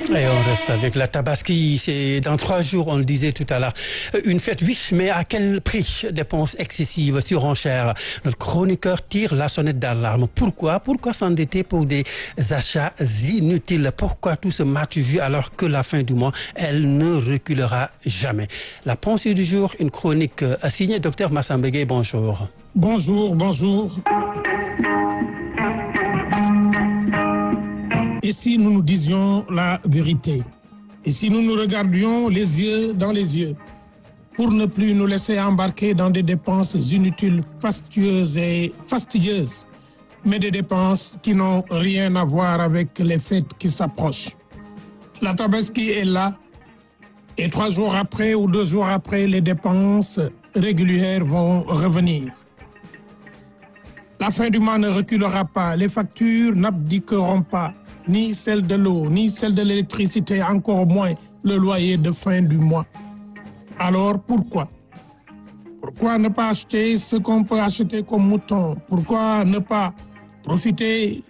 Et on reste avec la Tabaski. C'est dans 3 jours, on le disait tout à l'heure. Une fête, oui, mais à quel prix? Dépenses excessives, surenchères. Notre chroniqueur tire la sonnette d'alarme. Pourquoi s'endetter pour des achats inutiles? Pourquoi tout ce matu vu alors que la fin du mois, elle ne reculera jamais? La pensée du jour, une chronique signée Dr Massamba Gueye. Bonjour. Bonjour. Et si nous nous disions la vérité? Et si nous nous regardions les yeux dans les yeux pour ne plus nous laisser embarquer dans des dépenses inutiles, fastidieuses, mais des dépenses qui n'ont rien à voir avec les fêtes qui s'approchent? La Tabaski est là et 3 jours après ou 2 jours après, les dépenses régulières vont revenir. La fin du mois ne reculera pas, les factures n'abdiqueront pas, ni celle de l'eau, ni celle de l'électricité, encore moins le loyer de fin du mois. Alors pourquoi? Pourquoi ne pas acheter ce qu'on peut acheter comme mouton? Pourquoi ne pas profiter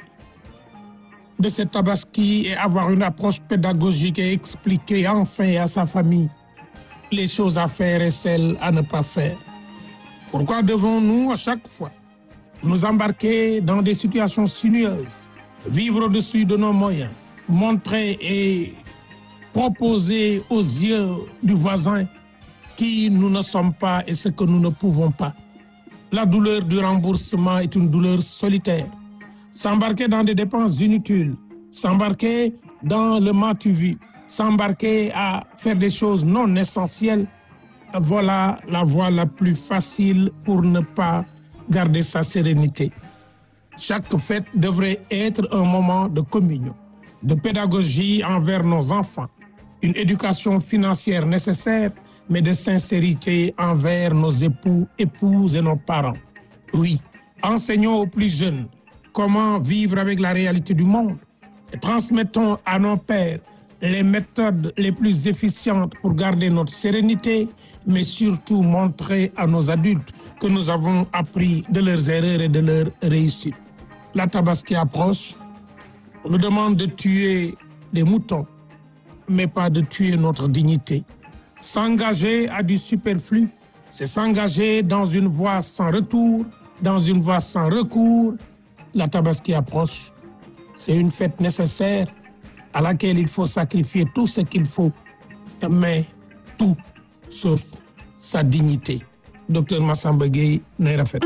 de cette Tabaski et avoir une approche pédagogique et expliquer enfin à sa famille les choses à faire et celles à ne pas faire? Pourquoi devons-nous à chaque fois nous embarquer dans des situations sinueuses, vivre au-dessus de nos moyens, montrer et proposer aux yeux du voisin qui nous ne sommes pas et ce que nous ne pouvons pas? La douleur du remboursement est une douleur solitaire. S'embarquer dans des dépenses inutiles, s'embarquer dans le matu-vu, s'embarquer à faire des choses non essentielles, voilà la voie la plus facile pour ne pas garder sa sérénité. Chaque fête devrait être un moment de communion, de pédagogie envers nos enfants, une éducation financière nécessaire, mais de sincérité envers nos époux, épouses et nos parents. Oui, enseignons aux plus jeunes comment vivre avec la réalité du monde et transmettons à nos pères les méthodes les plus efficientes pour garder notre sérénité, mais surtout montrer à nos adultes que nous avons appris de leurs erreurs et de leurs réussites. La Tabaski approche, on nous demande de tuer des moutons, mais pas de tuer notre dignité. S'engager à du superflu, c'est s'engager dans une voie sans retour, dans une voie sans recours. La Tabaski approche, c'est une fête nécessaire à laquelle il faut sacrifier tout ce qu'il faut, mais tout sauf sa dignité. Dr Massamba Gueye, Naira Fête.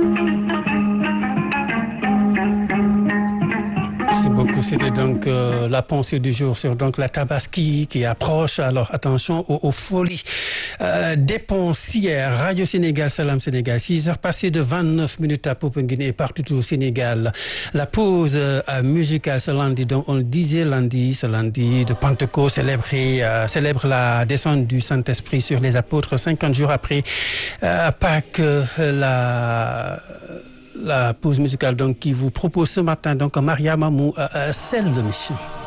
Merci beaucoup. C'était donc la pensée du jour sur donc la Tabaski qui approche. Alors attention aux folies dépensières. Radio Sénégal, Salam Sénégal. 6 heures passées de 29 minutes à Popenguine et partout au Sénégal. La pause musicale ce lundi, donc on le disait lundi, ce lundi de Pentecôte célèbre la descente du Saint-Esprit sur les apôtres 50 jours après Pâques. La pause musicale donc qui vous propose ce matin donc Maria Mamou, celle de mission.